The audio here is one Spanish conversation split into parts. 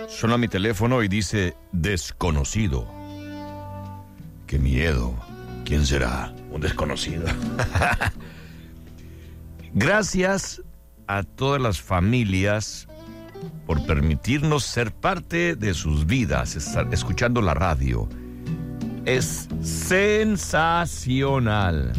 Suena mi teléfono y dice desconocido. ¡Qué miedo! ¿Quién será? Un desconocido. Gracias a todas las familias por permitirnos ser parte de sus vidas, estar escuchando la radio. Es sensacional.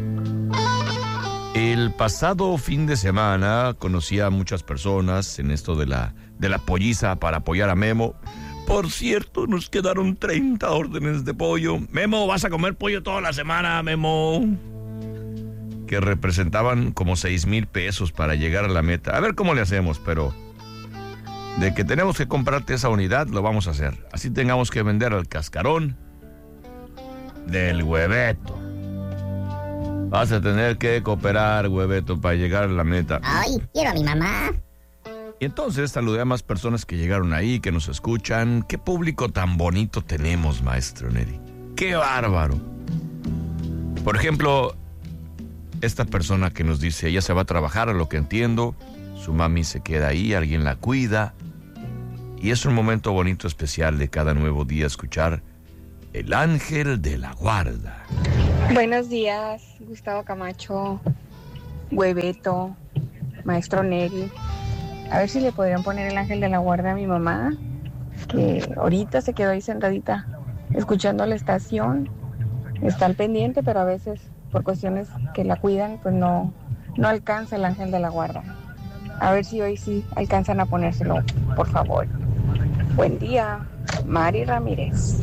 El pasado fin de semana conocí a muchas personas en esto de la polliza para apoyar a Memo. Por cierto, nos quedaron 30 órdenes de pollo. Memo, vas a comer pollo toda la semana, Memo. Que representaban como 6,000 pesos para llegar a la meta. A ver cómo le hacemos, pero de que tenemos que comprarte esa unidad, lo vamos a hacer. Así tengamos que vender al cascarón del hueveto. Vas a tener que cooperar, hueveto, para llegar a la meta. Ay, quiero a mi mamá. Y entonces saludé a más personas que llegaron ahí, que nos escuchan. Qué público tan bonito tenemos, maestro Neri. Qué bárbaro. Por ejemplo, esta persona que nos dice, ella se va a trabajar, a lo que entiendo. Su mami se queda ahí, alguien la cuida. Y es un momento bonito, especial de cada nuevo día escuchar el ángel de la guarda. Buenos días, Gustavo Camacho, Hueveto, maestro Neri. A ver si le podrían poner el ángel de la guarda a mi mamá, que ahorita se quedó ahí sentadita, escuchando la estación. Está al pendiente, pero a veces, por cuestiones que la cuidan, pues no alcanza el ángel de la guarda. A ver si hoy sí alcanzan a ponérselo, por favor. Buen día, Mari Ramírez.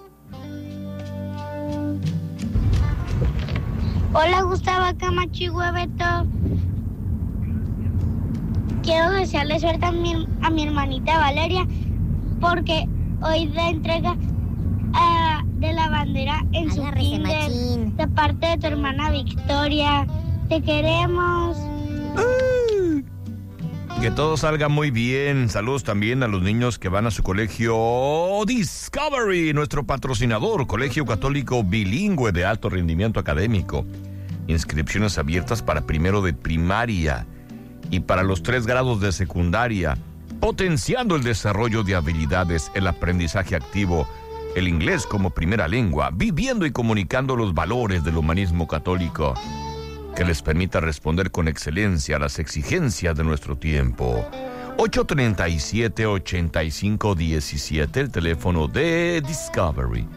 Hola, Gustavo Camacho y Hueveto. Quiero desearle suerte a mi hermanita Valeria, porque hoy da entrega de la bandera en su kinder, de parte de tu hermana Victoria. Te queremos. Que todo salga muy bien. Saludos también a los niños que van a su colegio Discovery, nuestro patrocinador, colegio católico bilingüe de alto rendimiento académico. Inscripciones abiertas para primero de primaria y para los 3 grados de secundaria, potenciando el desarrollo de habilidades, el aprendizaje activo, el inglés como primera lengua, viviendo y comunicando los valores del humanismo católico, que les permita responder con excelencia a las exigencias de nuestro tiempo. 837-8517, el teléfono de Discovery.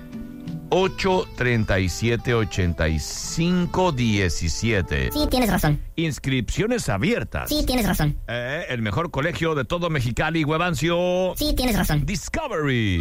837-8517. Sí, tienes razón. Inscripciones abiertas. Sí, tienes razón. El mejor colegio de todo Mexicali, Huevancio. Sí, tienes razón. Discovery.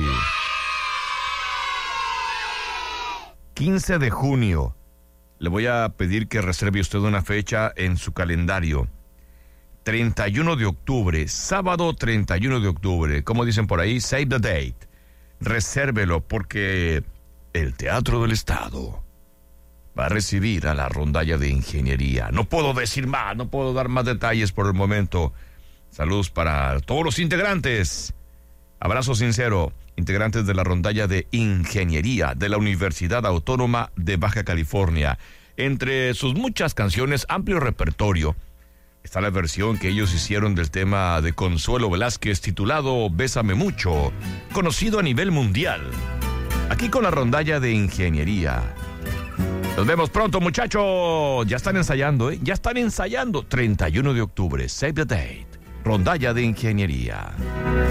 15 de junio. Le voy a pedir que reserve usted una fecha en su calendario. 31 de octubre, sábado 31 de octubre. Como dicen por ahí, save the date. Resérvelo porque el Teatro del Estado va a recibir a la rondalla de ingeniería. No puedo decir más, no puedo dar más detalles por el momento. Saludos para todos los integrantes. Abrazo sincero. Integrantes de la rondalla de ingeniería de la Universidad Autónoma de Baja California. Entre sus muchas canciones, amplio repertorio, está la versión que ellos hicieron del tema de Consuelo Velázquez titulado Bésame Mucho, conocido a nivel mundial. Aquí con la rondalla de ingeniería. Nos vemos pronto, muchachos. Ya están ensayando, Ya están ensayando. 31 de octubre, save the date. Rondalla de ingeniería.